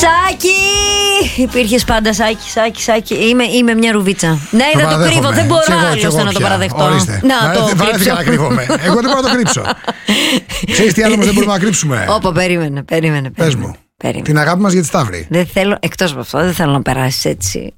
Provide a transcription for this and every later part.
Σάκη! Υπήρχες πάντα, Σάκη. Είμαι μια ρουβίτσα. Ναι, δεν το κρύβω, δεν μπορώ άλλωστε να το παραδεχτώ. Να το κρύψω. Να κρύβομαι. Εγώ δεν μπορώ να το κρύψω. Ξέρεις τι άλλο όμως δεν μπορούμε να κρύψουμε? Όπα, περίμενε. Πες μου. Την αγάπη μας για τη Σταύρη. Δεν θέλω, εκτός από αυτό, δεν θέλω να περάσεις έτσι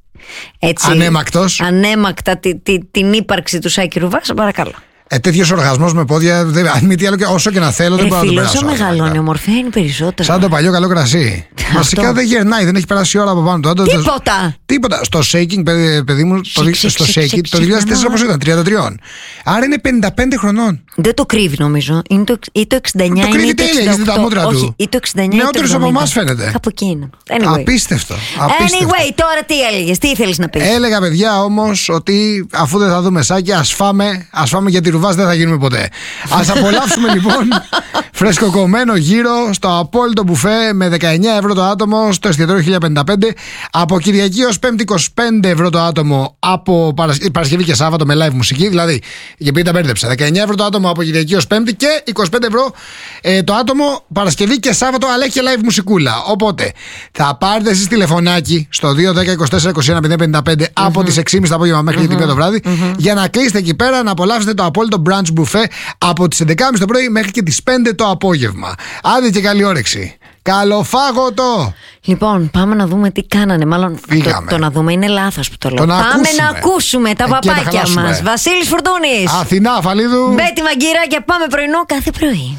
ανέμακτα την ύπαρξη του Σάκη Ρουβά, παρακαλώ. Τέτοιος οργασμός με πόδια, αν μη τι άλλο, όσο και να θέλω, δεν μπορώ να το περάσω. Όσο μεγαλώνει, ομορφιά είναι περισσότερο. Σαν το παλιό καλό κρασί. Βασικά δεν γερνάει, δεν έχει περάσει η ώρα από πάνω του. Τίποτα. Στο shaking, παιδί μου, στο shaking το 2004 πώς ήταν, 33. Άρα είναι 55 χρονών. Δεν το κρύβει νομίζω. Είναι ή το 69. Το κρύβει τέλεια, έχει δει τα μούτρα του. Όχι, ή το 69. Νεότερος από εμάς φαίνεται. Κάπου εκεί είναι. Απίστευτο. Anyway, τώρα τι έλεγες, τι ήθελες να πεις? Έλεγα, παιδιά, όμως ότι αφού δεν θα δούμε Σάκη, ας φάμε γιατί Ρουβάς δεν θα γίνουμε ποτέ. Ας απολαύσουμε λοιπόν φρεσκοκομμένο γύρο στο απόλυτο μπουφέ με 19 ευρώ το άτομο στο εστιατόριο 1055. Από Κυριακή ως Πέμπτη 25 ευρώ το άτομο από Παρασκευή και Σάββατο με live μουσική. Δηλαδή, γιατί τα μπέρδεψα. 19 ευρώ το άτομο από Κυριακή ως Πέμπτη και 25 ευρώ το άτομο Παρασκευή και Σάββατο, αλλά έχει και live μουσικούλα. Οπότε θα πάρετε εσείς τηλεφωνάκι στο 210-24-21-055 από τις 6.30 το απόγευμα μέχρι τις 5 το βράδυ για να κλείσετε εκεί πέρα να απολαύσετε το απόλυτο brunch buffet από τις 11.30 το πρωί μέχρι και τις 5 το απόγευμα. Άντε και καλή όρεξη. Καλοφάγωτο! Λοιπόν, πάμε να δούμε τι κάνανε. Μάλλον το να δούμε είναι λάθος που το λέω. Πάμε να ακούσουμε τα παπάκια μας. Βασίλης Φουρτούνης, Αθηνά Φαλίδου, Μπέτη Μαγκύρα και πάμε πρωινό κάθε πρωί.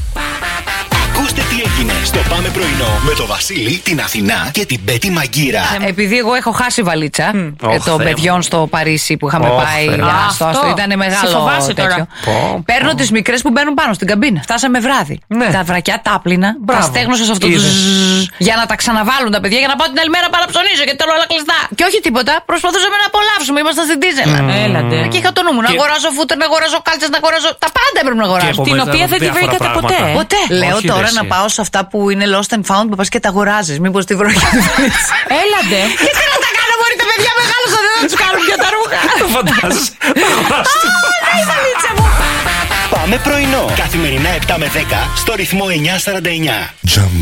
Ακούστε τι έγινε στο Πάμε πρωινό με το Βασίλη, την Αθηνά και την Μπέτη Μαγκύρα. Επειδή εγώ έχω χάσει βαλίτσα των παιδιών στο Παρίσι που είχαμε πάει. Ήταν μεγάλο τέτοιο. Παίρνω τις μικρές που μπαίνουν πάνω στην καμπίνα. Φτάσαμε βράδυ. Τα βρακιά τα άπλυνα. Τα στέγνωσα σε αυτό το για να τα ξαναβάλουν τα παιδιά για να πάω την άλλη μέρα παραψωνίζω γιατί θέλω όλα κλειστά. Και όχι τίποτα, προσπαθούσαμε να απολαύσουμε. Ήμασταν στην Ντίζελα. Και είχα το νου μου να αγοράζω φούτερ, να αγοράζω κάλτσες, να αγοράζω. Τα πάντα έπρεπε να αγοράζω. Την οποία δεν τη βρήκατε ποτέ. Ποτέ. Λέω τώρα να πάω σε αυτά που είναι lost and found που πας και τα αγοράζεις. Μήπως τη βρω για τη βαλίτσα. Έλατε. Γιατί να τα κάνω, μπορεί τα παιδιά μεγάλωσαν, δεν θα τους κάνουν πια τα ρούχα. Το φαντάζεσαι. Η βαλίτσα μου. Πάμε πρωινό. Καθημερινά 7 με 10 στο ρυθμό 949.